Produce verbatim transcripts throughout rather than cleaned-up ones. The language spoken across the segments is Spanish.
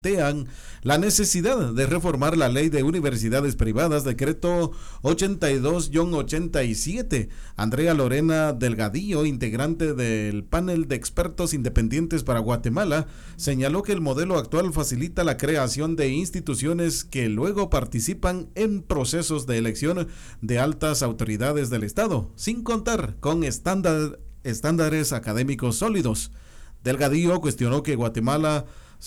plantean la necesidad de reformar la ley de universidades privadas, decreto ochenta y dos guión ochenta y siete. Andrea Lorena Delgadillo, integrante del panel de expertos independientes para Guatemala, señaló que el modelo actual facilita la creación de instituciones que luego participan en procesos de elección de altas autoridades del Estado, sin contar con estándar, estándares académicos sólidos. Delgadillo cuestionó que Guatemala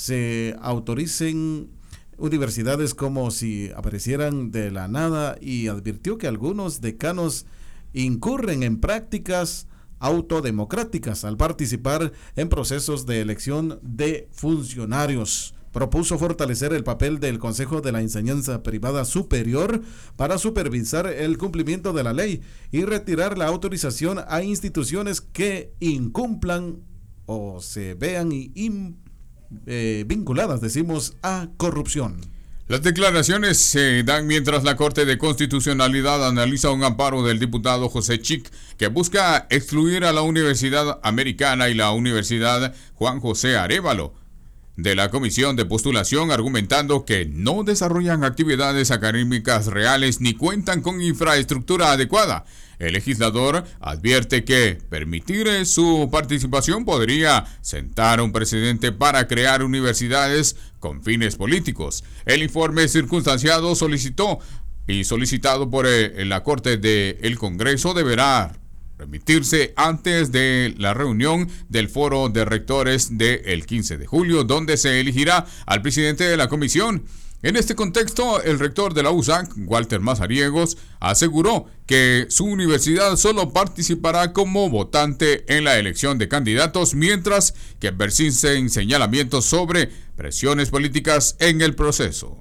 se autoricen universidades como si aparecieran de la nada y advirtió que algunos decanos incurren en prácticas autodemocráticas al participar en procesos de elección de funcionarios. Propuso fortalecer el papel del Consejo de la Enseñanza Privada Superior para supervisar el cumplimiento de la ley y retirar la autorización a instituciones que incumplan o se vean imp Eh, vinculadas, decimos, a corrupción. Las declaraciones se dan mientras la Corte de Constitucionalidad analiza un amparo del diputado José Chic que busca excluir a la Universidad Americana y la Universidad Juan José Arévalo de la comisión de postulación, argumentando que no desarrollan actividades académicas reales ni cuentan con infraestructura adecuada. El legislador advierte que permitir su participación podría sentar un precedente para crear universidades con fines políticos. El informe circunstanciado solicitó y solicitado por la Corte del Congreso deberá remitirse antes de la reunión del Foro de Rectores del quince de julio, donde se elegirá al presidente de la comisión. En este contexto, el rector de la U S A C, Walter Mazariegos, aseguró que su universidad solo participará como votante en la elección de candidatos, mientras que persisten señalamientos sobre presiones políticas en el proceso.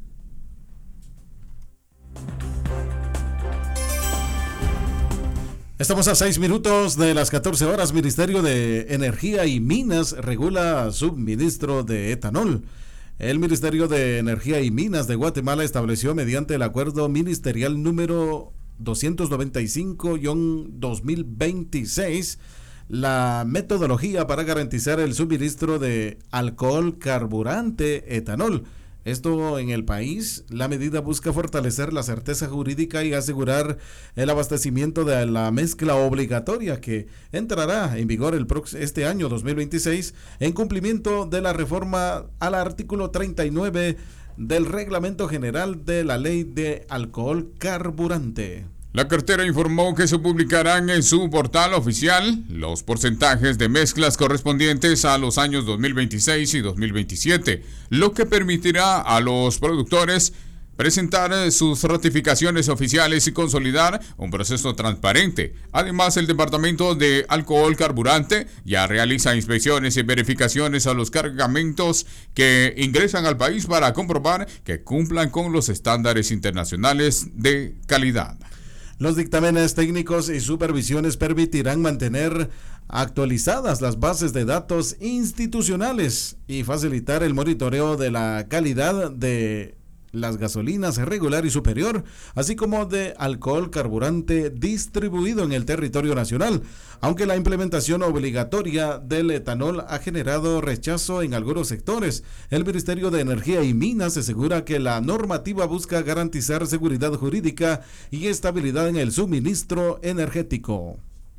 Estamos a seis minutos de las catorce horas. Ministerio de Energía y Minas regula suministro de etanol. El Ministerio de Energía y Minas de Guatemala estableció mediante el acuerdo ministerial número doscientos noventa y cinco guión dos mil veintiséis la metodología para garantizar el suministro de alcohol carburante etanol. Esto en el país. La medida busca fortalecer la certeza jurídica y asegurar el abastecimiento de la mezcla obligatoria que entrará en vigor el próximo, este año dos mil veintiséis, en cumplimiento de la reforma al artículo treinta y nueve del Reglamento General de la Ley de Alcohol Carburante. La cartera informó que se publicarán en su portal oficial los porcentajes de mezclas correspondientes a los años dos mil veintiséis y dos mil veintisiete, lo que permitirá a los productores presentar sus ratificaciones oficiales y consolidar un proceso transparente. Además, el Departamento de Alcohol Carburante ya realiza inspecciones y verificaciones a los cargamentos que ingresan al país para comprobar que cumplan con los estándares internacionales de calidad. Los dictámenes técnicos y supervisiones permitirán mantener actualizadas las bases de datos institucionales y facilitar el monitoreo de la calidad de las gasolinas regular y superior, así como de alcohol carburante distribuido en el territorio nacional, aunque la implementación obligatoria del etanol ha generado rechazo en algunos sectores. El Ministerio de Energía y Minas asegura que la normativa busca garantizar seguridad jurídica y estabilidad en el suministro energético.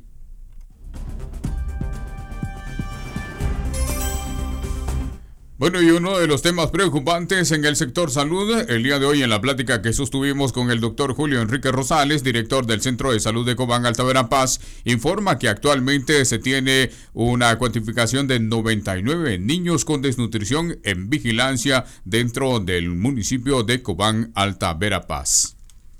Bueno, y uno de los temas preocupantes en el sector salud, el día de hoy en la plática que sostuvimos con el doctor Julio Enrique Rosales, director del Centro de Salud de Cobán Alta Verapaz, informa que actualmente se tiene una cuantificación de noventa y nueve niños con desnutrición en vigilancia dentro del municipio de Cobán Alta Verapaz.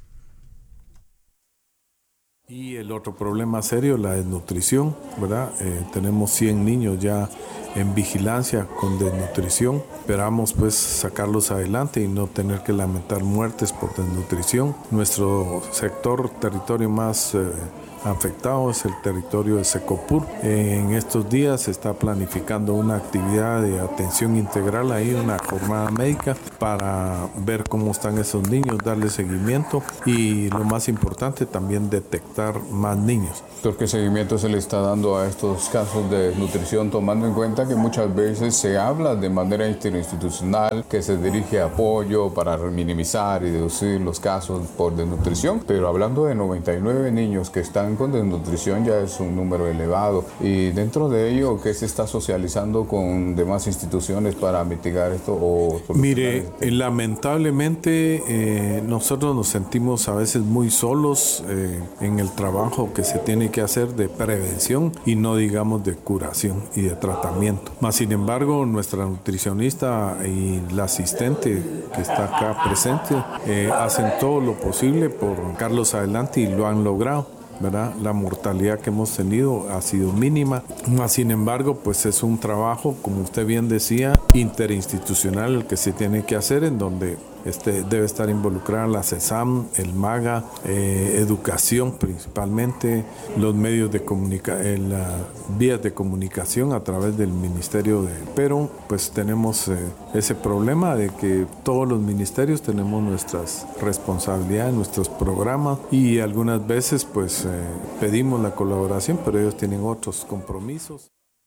Y el otro problema serio, la desnutrición, ¿verdad? Eh, tenemos cien niños ya en vigilancia con desnutrición. Esperamos pues sacarlos adelante y no tener que lamentar muertes por desnutrición. Nuestro sector, territorio más eh, afectado es el territorio de Secopur. En estos días se está planificando una actividad de atención integral ahí, una jornada médica para ver cómo están esos niños, darle seguimiento y lo más importante también detectar más niños. ¿Qué seguimiento se le está dando a estos casos de desnutrición, tomando en cuenta que muchas veces se habla de manera interinstitucional, que se dirige apoyo para minimizar y reducir los casos por desnutrición? Pero hablando de noventa y nueve niños que están con desnutrición ya es un número elevado, y dentro de ello, ¿qué se está socializando con demás instituciones para mitigar esto? O Mire, eh, lamentablemente eh, nosotros nos sentimos a veces muy solos eh, en el trabajo que se tiene que hacer de prevención y no digamos de curación y de tratamiento. Más sin embargo, nuestra nutricionista y la asistente que está acá presente eh, hacen todo lo posible por sacarlos adelante y lo han logrado, ¿verdad? La mortalidad que hemos tenido ha sido mínima. Más sin embargo, pues es un trabajo, como usted bien decía, interinstitucional el que se tiene que hacer, en donde Este, debe estar involucrada la CESAM, el MAGA, eh, educación principalmente, los medios de comunicación, las vías de comunicación a través del ministerio de... Pero pues tenemos eh, ese problema de que todos los ministerios tenemos nuestras responsabilidades, nuestros programas, y algunas veces pues eh, pedimos la colaboración, pero ellos tienen otros compromisos.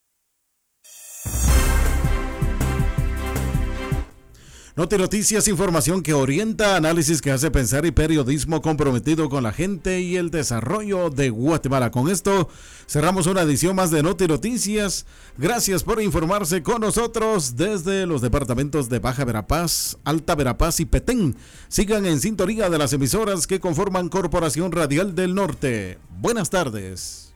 Noti Noticias, información que orienta, análisis que hace pensar y periodismo comprometido con la gente y el desarrollo de Guatemala. Con esto cerramos una edición más de Noti Noticias. Gracias por informarse con nosotros desde los departamentos de Baja Verapaz, Alta Verapaz y Petén. Sigan en sintonía de las emisoras que conforman Corporación Radial del Norte. Buenas tardes.